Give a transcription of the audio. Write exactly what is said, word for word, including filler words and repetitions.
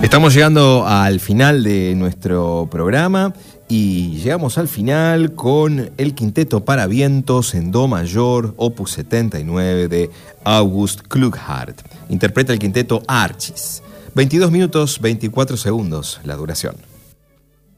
Estamos llegando al final de nuestro programa y llegamos al final con el quinteto para vientos en do mayor, opus setenta y nueve de August Klughardt. Interpreta el quinteto Archis. veintidós minutos veinticuatro segundos la duración.